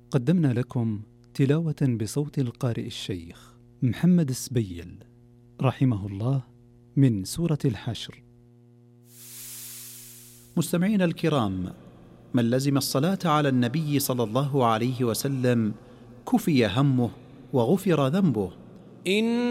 قدمنا لكم تلاوة بصوت القارئ الشيخ محمد السبيل رحمه الله من سورة الحشر. مستمعين الكرام، من لزم الصلاة على النبي صلى الله عليه وسلم كفي همه وغفر ذنبه.